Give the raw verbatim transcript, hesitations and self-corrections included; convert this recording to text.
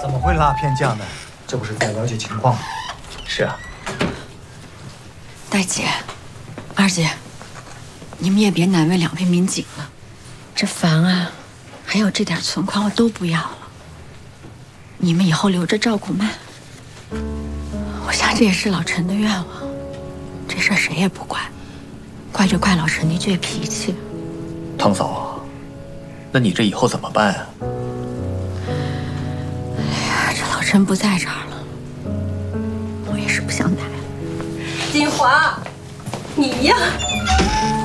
怎么会拉偏架呢？这不是在了解情况吗？ 是啊。 大姐、二姐，你们也别难为两位民警了。这房啊，还有这点存款，我都不要了。你们以后留着照顾曼。我想这也是老陈的愿望。这事儿谁也不怪，怪就怪老陈那倔脾气。 汤嫂啊，那你这以后怎么办啊？ 哎呀，这老陈不在这儿了，我也是不想待了。 锦华，你呀。